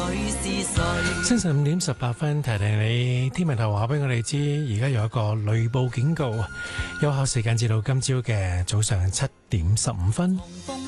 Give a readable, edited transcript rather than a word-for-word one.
清晨5:18，提提你，天文台話俾我哋知，而家有一個雷暴警告，有效時間至到今朝嘅早上7:15。